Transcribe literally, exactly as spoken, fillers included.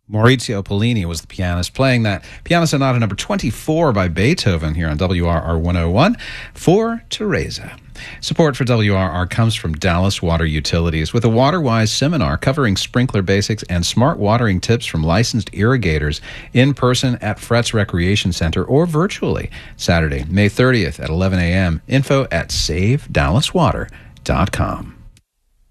Maurizio Pollini was the pianist playing that Piano Sonata number twenty-four by Beethoven here on W R R one oh one for Teresa. Support for W R R comes from Dallas Water Utilities with a WaterWise seminar covering sprinkler basics and smart watering tips from licensed irrigators in person at Fretz Recreation Center or virtually Saturday, May thirtieth at eleven a.m. Info at save dallas water dot com.